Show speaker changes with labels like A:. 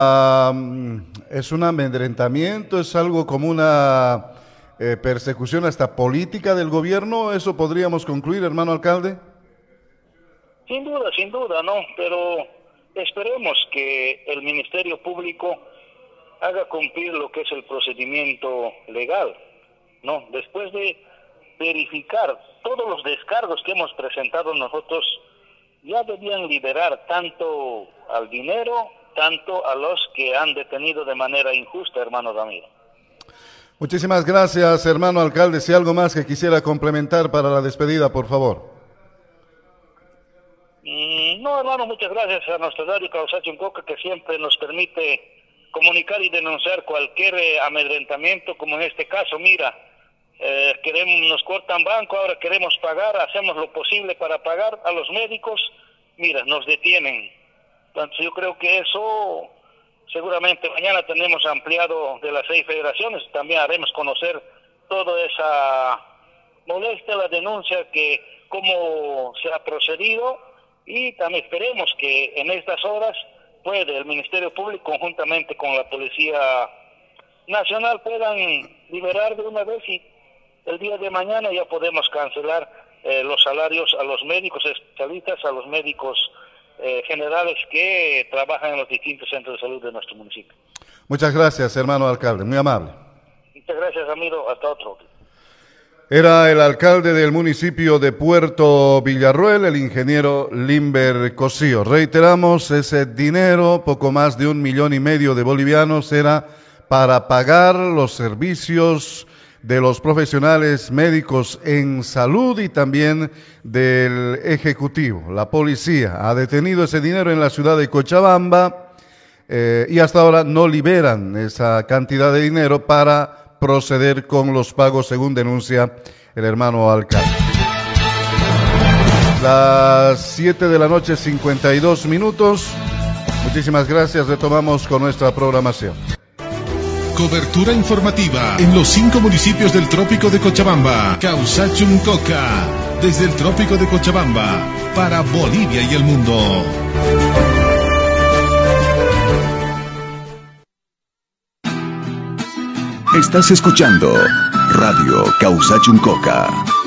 A: ¿Es un amedrentamiento? ¿Es algo como una persecución hasta política del gobierno? ¿Eso podríamos concluir, hermano alcalde?
B: Sin duda, ¿no? Pero esperemos que el Ministerio Público haga cumplir lo que es el procedimiento legal, ¿no? Después de verificar todos los descargos que hemos presentado nosotros, ya debían liberar tanto al dinero, tanto a los que han detenido de manera injusta, hermano Ramiro.
A: Muchísimas gracias, hermano alcalde. Si algo más que quisiera complementar para la despedida, por favor.
B: No, hermano, muchas gracias a nuestro radio Causacho Uncoca, que siempre nos permite comunicar y denunciar cualquier amedrentamiento, como en este caso. Mira, nos cortan banco, ahora queremos pagar, hacemos lo posible para pagar a los médicos, mira, nos detienen. Entonces yo creo que eso, seguramente mañana tenemos ampliado de las 6 federaciones, también haremos conocer toda esa molestia, la denuncia, que cómo se ha procedido, y también esperemos que en estas horas puede el Ministerio Público, conjuntamente con la Policía Nacional, puedan liberar de una vez, y el día de mañana ya podemos cancelar los salarios a los médicos especialistas, a los médicos generales que trabajan en los distintos centros de salud de nuestro municipio.
A: Muchas gracias, hermano alcalde, muy amable.
B: Muchas gracias, amigo, hasta otro.
A: Era el alcalde del municipio de Puerto Villarroel, el ingeniero Limber Cosío. Reiteramos, ese dinero, poco más de 1,5 millones de bolivianos, era para pagar los servicios de los profesionales médicos en salud y también del Ejecutivo. La policía ha detenido ese dinero en la ciudad de Cochabamba y hasta ahora no liberan esa cantidad de dinero para proceder con los pagos, según denuncia el hermano alcalde. Las 7 de la noche, 52 minutos. Muchísimas gracias. Retomamos con nuestra programación.
C: Cobertura informativa en los 5 municipios del Trópico de Cochabamba. Causacho Uncoca, desde el Trópico de Cochabamba, para Bolivia y el mundo.
D: Estás escuchando Radio Causacho Uncoca.